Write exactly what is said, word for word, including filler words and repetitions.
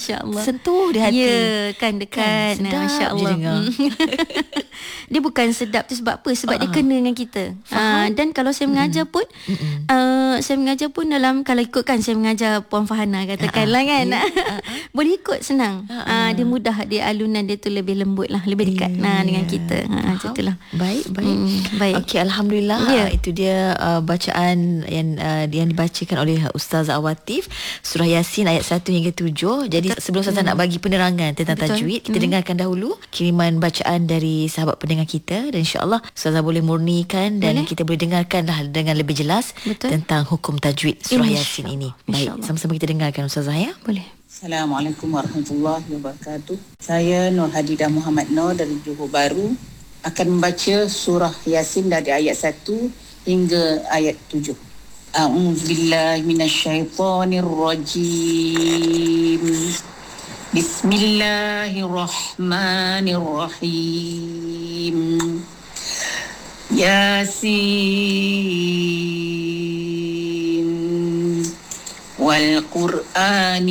Masya-Allah. Sentuh di hati. Ya, kan dekat. Kan, sedap Masya-Allah. Dia bukan sedap tu sebab apa? Sebab uh-uh. dia kena dengan kita. Uh, dan kalau saya mengajar pun uh, saya mengajar pun dalam, kalau ikutkan saya mengajar Puan Fahana katakanlah uh-uh. kan. Yeah. Uh-uh. Boleh ikut senang. Uh-uh. Uh, dia mudah, dia alunan dia tu lebih lembut lah, lebih dekat yeah. nah, dengan kita. Ha, macam itulah. Baik, baik. Hmm, baik. Okey, alhamdulillah. Yeah. Itu dia uh, bacaan yang uh, yang dibacakan oleh Ustazah Awatif, surah Yasin ayat satu hingga tujuh. Jadi betul. Sebelum Ustazah hmm. nak bagi penerangan tentang betul. tajwid, kita hmm. dengarkan dahulu kiriman bacaan dari sahabat pendengar kita, dan insya-Allah Ustazah boleh murnikan dan boleh. kita boleh dengarkanlah dengan lebih jelas betul. tentang hukum tajwid surah Yasin ini. Baik, sama-sama kita dengarkan Ustazah ya. Boleh. Assalamualaikum warahmatullahi wabarakatuh. Saya Nur Hadidah Muhammad Nur dari Johor Bahru akan membaca surah Yasin dari ayat satu hingga ayat tujuh. A'udzubillahi minasyaitonirrajim. Bismillahirrahmanirrahim. Yasin wal Qur'an